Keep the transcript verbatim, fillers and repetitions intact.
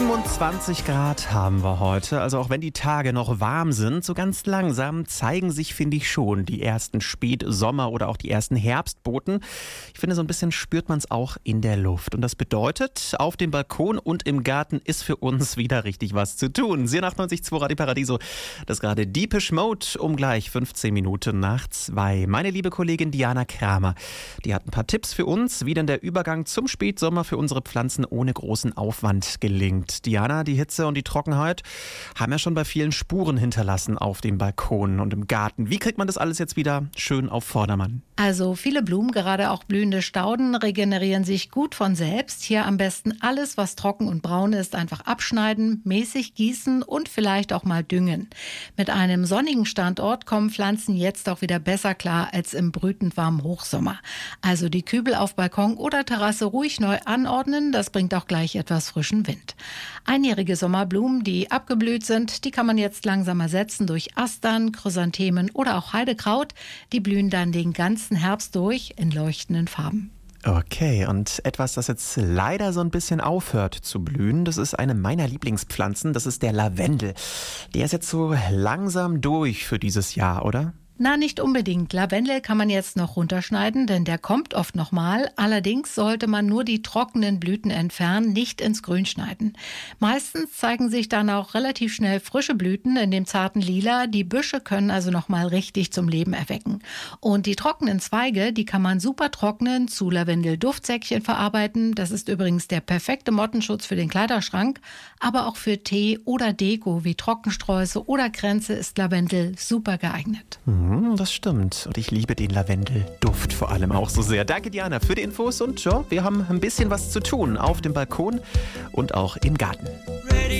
siebenundzwanzig Grad haben wir heute. Also auch wenn die Tage noch warm sind, so ganz langsam zeigen sich, finde ich schon, die ersten Spätsommer- oder auch die ersten Herbstboten. Ich finde, so ein bisschen spürt man es auch in der Luft. Und das bedeutet, auf dem Balkon und im Garten ist für uns wieder richtig was zu tun. Sie achtundneunzig Komma zwei Radio Paradiso. Das ist gerade Deepish Mode um gleich fünfzehn Minuten nach zwei. Meine liebe Kollegin Diana Kramer, die hat ein paar Tipps für uns, wie denn der Übergang zum Spätsommer für unsere Pflanzen ohne großen Aufwand gelingt. Diana, die Hitze und die Trockenheit haben ja schon bei vielen Spuren hinterlassen auf dem Balkon und im Garten. Wie kriegt man das alles jetzt wieder schön auf Vordermann? Also viele Blumen, gerade auch blühende Stauden, regenerieren sich gut von selbst. Hier am besten alles, was trocken und braun ist, einfach abschneiden, mäßig gießen und vielleicht auch mal düngen. Mit einem sonnigen Standort kommen Pflanzen jetzt auch wieder besser klar als im brütend warmen Hochsommer. Also die Kübel auf Balkon oder Terrasse ruhig neu anordnen, das bringt auch gleich etwas frischen Wind. Einjährige Sommerblumen, die abgeblüht sind, die kann man jetzt langsam ersetzen durch Astern, Chrysanthemen oder auch Heidekraut. Die blühen dann den ganzen Herbst durch in leuchtenden Farben. Okay, und etwas, das jetzt leider so ein bisschen aufhört zu blühen, das ist eine meiner Lieblingspflanzen, das ist der Lavendel. Der ist jetzt so langsam durch für dieses Jahr, oder? Na, nicht unbedingt. Lavendel kann man jetzt noch runterschneiden, denn der kommt oft nochmal. Allerdings sollte man nur die trockenen Blüten entfernen, nicht ins Grün schneiden. Meistens zeigen sich dann auch relativ schnell frische Blüten in dem zarten Lila. Die Büsche können also nochmal richtig zum Leben erwecken. Und die trockenen Zweige, die kann man super trocknen, zu Lavendel-Duftsäckchen verarbeiten. Das ist übrigens der perfekte Mottenschutz für den Kleiderschrank. Aber auch für Tee oder Deko wie Trockensträuße oder Kränze ist Lavendel super geeignet. Mhm. Das stimmt. Und ich liebe den Lavendelduft vor allem auch so sehr. Danke, Diana, für die Infos. Und ja, wir haben ein bisschen was zu tun auf dem Balkon und auch im Garten.